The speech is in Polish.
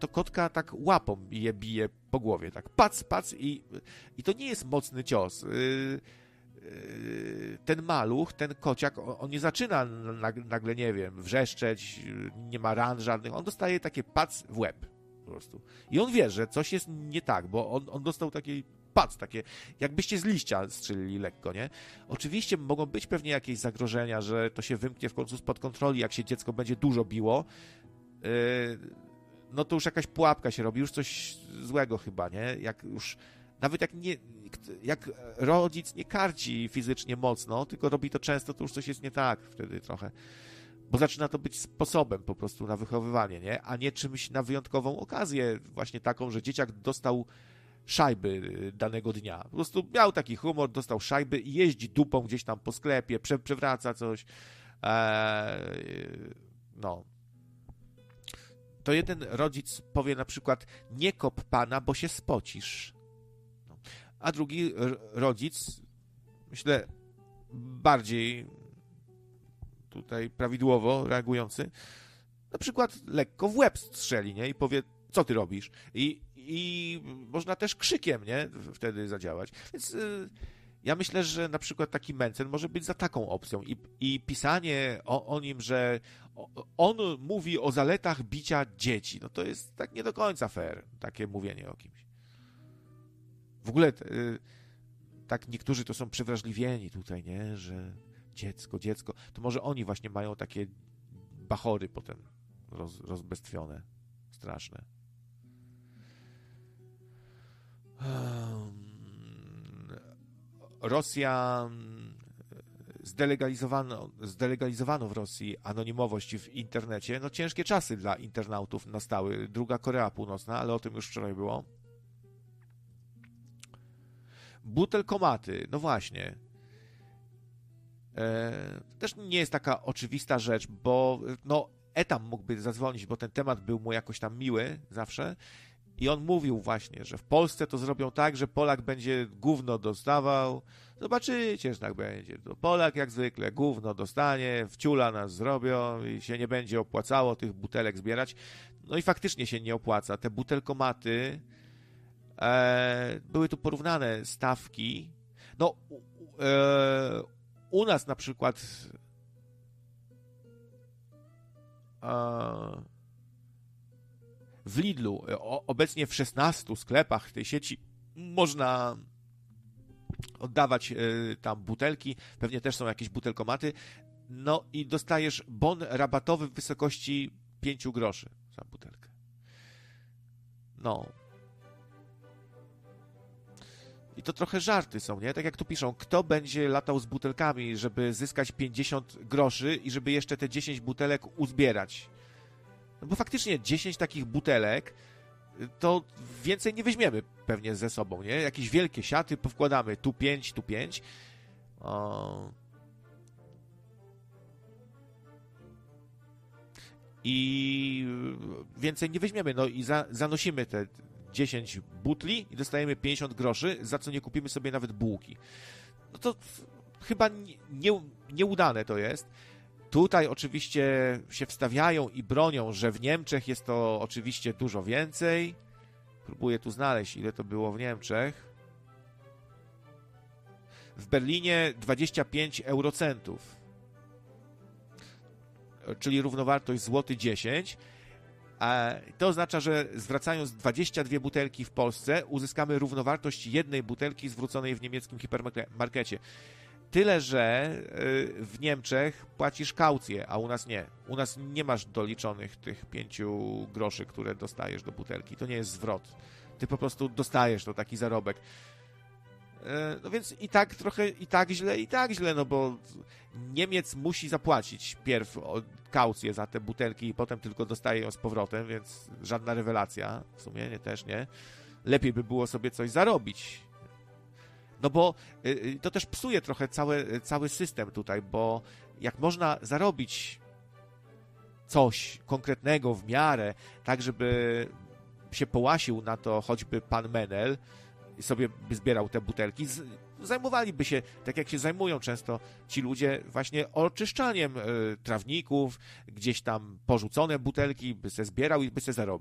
to kotka tak łapą bije po głowie, tak pac, pac i to nie jest mocny cios. Ten maluch, ten kociak, on nie zaczyna nagle, nie wiem, wrzeszczeć, nie ma ran żadnych, on dostaje takie pac w łeb po prostu. I on wie, że coś jest nie tak, bo on dostał taki pac, takie, jakbyście z liścia strzelili lekko, nie? Oczywiście mogą być pewnie jakieś zagrożenia, że to się wymknie w końcu spod kontroli, jak się dziecko będzie dużo biło, no to już jakaś pułapka się robi, już coś złego chyba, nie? Nawet jak rodzic nie karci fizycznie mocno, tylko robi to często, to już coś jest nie tak wtedy trochę. Bo zaczyna to być sposobem po prostu na wychowywanie, nie? A nie czymś na wyjątkową okazję, właśnie taką, że dzieciak dostał szajby danego dnia. Po prostu miał taki humor, dostał szajby i jeździ dupą gdzieś tam po sklepie, przewraca coś. No. To jeden rodzic powie na przykład: nie kop pana, bo się spocisz. No. A drugi rodzic, myślę, bardziej tutaj prawidłowo reagujący, na przykład lekko w łeb strzeli, nie? I powie: co ty robisz? I można też krzykiem, nie? Wtedy zadziałać. Więc ja myślę, że na przykład taki Mencen może być za taką opcją i pisanie o nim, że on mówi o zaletach bicia dzieci, no to jest tak nie do końca fair, takie mówienie o kimś. W ogóle tak niektórzy to są przewrażliwieni tutaj, nie? Że dziecko, to może oni właśnie mają takie bachory potem rozbestwione, straszne. Rosja zdelegalizowano w Rosji anonimowość w internecie. No ciężkie czasy dla internautów nastały. Druga Korea Północna, ale o tym już wczoraj było. Butelkomaty, no właśnie. Też nie jest taka oczywista rzecz, bo no Etam mógłby zadzwonić, bo ten temat był mu jakoś tam miły zawsze. I on mówił właśnie, że w Polsce to zrobią tak, że Polak będzie gówno dostawał. Zobaczycie, że tak będzie. To Polak jak zwykle gówno dostanie, wciula nas zrobią i się nie będzie opłacało tych butelek zbierać. No i faktycznie się nie opłaca. Te butelkomaty, były tu porównane stawki. No, u nas na przykład w Lidlu, obecnie w 16 sklepach tej sieci można oddawać tam butelki, pewnie też są jakieś butelkomaty, no i dostajesz bon rabatowy w wysokości 5 groszy za butelkę. No. I to trochę żarty są, nie? Tak jak tu piszą, kto będzie latał z butelkami, żeby zyskać 50 groszy i żeby jeszcze te 10 butelek uzbierać. No bo faktycznie 10 takich butelek to więcej nie weźmiemy pewnie ze sobą, nie? Jakieś wielkie siaty powkładamy, tu 5, tu 5. I więcej nie weźmiemy, no i zanosimy te 10 butli i dostajemy 50 groszy, za co nie kupimy sobie nawet bułki. No to chyba nieudane to jest. Tutaj oczywiście się wstawiają i bronią, że w Niemczech jest to oczywiście dużo więcej. Próbuję tu znaleźć, ile to było w Niemczech. W Berlinie 25 eurocentów, czyli równowartość złoty 10. To oznacza, że zwracając 22 butelki w Polsce, uzyskamy równowartość jednej butelki zwróconej w niemieckim hipermarkecie. Tyle, że w Niemczech płacisz kaucję, a u nas nie. U nas nie masz doliczonych tych 5 groszy, które dostajesz do butelki. To nie jest zwrot. Ty po prostu dostajesz to taki zarobek. No więc i tak trochę, i tak źle, no bo Niemiec musi zapłacić pierw kaucję za te butelki i potem tylko dostaje ją z powrotem, więc żadna rewelacja. W sumie nie. Lepiej by było sobie coś zarobić. No bo to też psuje trochę cały system tutaj, bo jak można zarobić coś konkretnego w miarę, tak żeby się połasił na to choćby pan Menel i sobie by zbierał te butelki, zajmowaliby się, tak jak się zajmują często ci ludzie, właśnie oczyszczaniem trawników, gdzieś tam porzucone butelki, by se zbierał i by se zarobił.